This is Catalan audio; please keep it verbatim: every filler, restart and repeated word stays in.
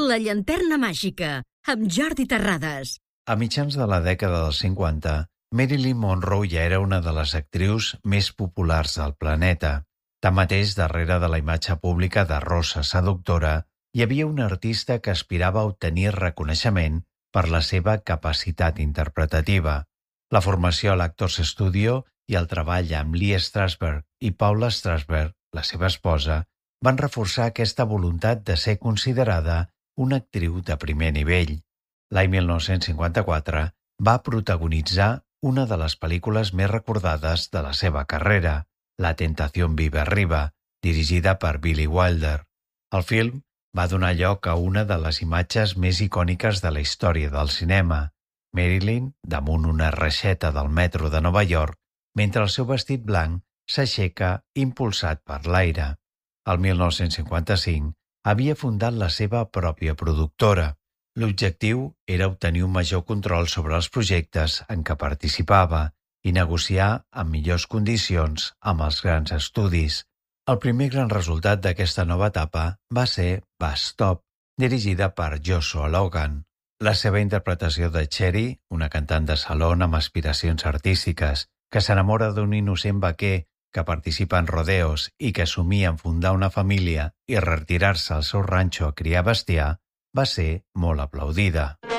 La llanterna màgica, amb Jordi Terrades. A mitjans de la dècada dels cinquanta, Marilyn Monroe ja era una de les actrius més populars del planeta. Tanmateix, darrere de la imatge pública de rosa seductora, hi havia una artista que aspirava a obtenir reconeixement per la seva capacitat interpretativa. La formació a l'Actors Studio i el treball amb Lee Strasberg i Paula Strasberg, la seva esposa, van reforçar aquesta voluntat de ser considerada una actriu de primer nivell. L'any mil nou-cents cinquanta-quatre va protagonitzar una de les pel·lícules més recordades de la seva carrera, La tentación vive arriba, dirigida per Billy Wilder. El film va donar lloc a una de les imatges més icòniques de la història del cinema, Marilyn damunt una reixeta del metro de Nova York, mentre el seu vestit blanc s'aixeca impulsat per l'aire. El mil nou-cents cinquanta-cinc havia fundat la seva pròpia productora. L'objectiu era obtenir un major control sobre els projectes en què participava i negociar en millors condicions amb els grans estudis. El primer gran resultat d'aquesta nova etapa va ser Bus Stop, dirigida per Joshua Logan. La seva interpretació de Cherry, una cantant de salon amb aspiracions artístiques, que s'enamora d'un innocent vaquer que participa en rodeos i que somia en fundar una família i retirar-se al seu ranxo a criar bestiar, va ser molt aplaudida.